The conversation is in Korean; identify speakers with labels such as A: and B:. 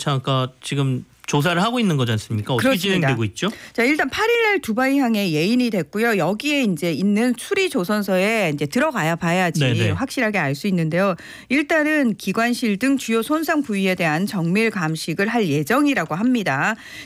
A: 그러니까 지금 조사를 하고 있는 거지 않습니까? 어떻게
B: 그렇습니다.
A: 진행되고 있죠?
B: 자, 일단 8일날 두바이 항에 예인이 됐고요. 여기에 이제 있는 수리 조선소에 이제 들어가야 봐야지
A: 네네.
B: 확실하게 알 수 있는데요. 일단은 기관실 등 주요 손상 부위에 대한 정밀 감식을 할 예정이라고 합니다.